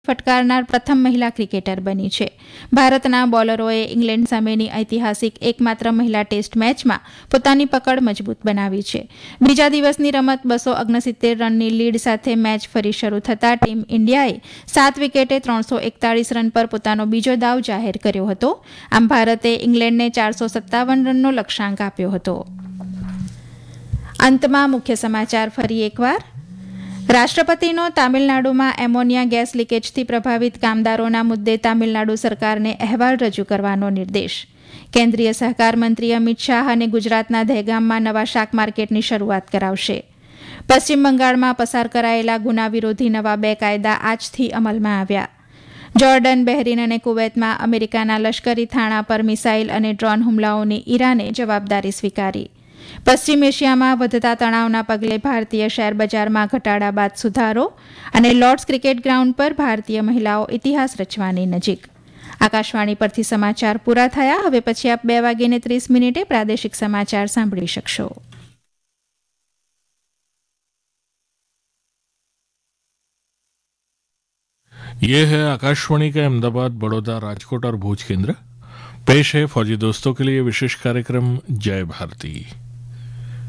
ફટકારનાર પ્રથમ મહિલા ક્રિકેટર બની છે. ભારતના બોલરોએ ઇંગ્લેન્ડ સામેની ઐતિહાસિક એકમાત્ર મહિલા ટેસ્ટ મેચમાં પોતાની પકડ મજબૂત બનાવી છે. બીજા દિવસની રમત 269 રનની લીડ સાથે મેચ ફરી શરૂ થતાં ટીમ ઇન્ડિયાએ 7 વિકેટે 341 રન પર પોતાનો બીજો દાવ જાહેર કર્યો હતો. આમ ભારતે ઇંગ્લેન્ડને 457 રનનો લક્ષ્યાંક આપ્યો હતો. અંતમાં મુખ્ય સમાચાર ફરી એકવાર. રાષ્ટ્રપતિનો તામિલનાડુમાં એમોનિયા ગેસ લીકેજથી પ્રભાવિત કામદારોના મુદ્દે તામિલનાડુ સરકારને અહેવાલ રજૂ કરવાનો નિર્દેશ. કેન્દ્રીય સહકાર મંત્રી અમિત શાહ અને ગુજરાતના દહેગામમાં નવા શાક માર્કેટની શરૂઆત કરાવશે. પશ્ચિમ બંગાળમાં પસાર કરાયેલા ગુના વિરોધી નવા 2 કાયદા આજથી અમલમાં આવ્યા. જોર્ડન, બહેરીન અને કુવૈતમાં અમેરિકાના લશ્કરી થાણા પર મિસાઇલ અને ડ્રોન હુમલાઓની ઈરાને જવાબદારી સ્વીકારી. પશ્ચિમ એશિયામાં વધતા તણાવના પગલે ભારતીય શેરબજારમાં ઘટાડા બાદ સુધારો અને લોર્ડ્સ ક્રિકેટ ગ્રાઉન્ડ પર ભારતીય મહિલાઓ ઇતિહાસ રચવાની નજીક. આકાશવાણી પરથી સમાચાર પૂરા થયા. હવે પછી આપ 2:30 પ્રાદેશિક સમાચાર સાંભળી શકશો. ये है आकाशवाणी का अहमदाबाद, बड़ौदा, राजकोट और भूज केंद्र. पेश है फौजी दोस्तों के लिए विशेष कार्यक्रम जय भारती.